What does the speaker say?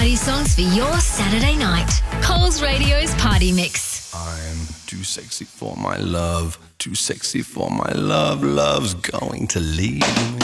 party songs for your Saturday night. Coles Radio's Party Mix. I'm too sexy for my love, too sexy for my love. Love's going to leave me.